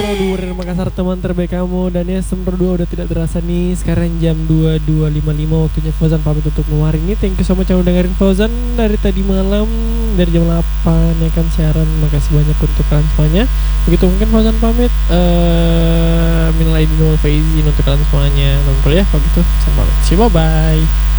Durer Makassar, teman terbaik kamu. Dan ya semester 2 udah tidak terasa nih. Sekarang jam 22.55 waktunya Fauzan pamit untuk hari ini. Thank you so much yang udah dengerin Fauzan dari tadi malam, dari jam 8 ya kan siaran. Makasih banyak untuk kalian semuanya. Begitu mungkin Fauzan pamit. Minal aidin wal faizin untuk kalian semuanya. Nonton ya kalau gitu. Saya pamit. See you, bye bye.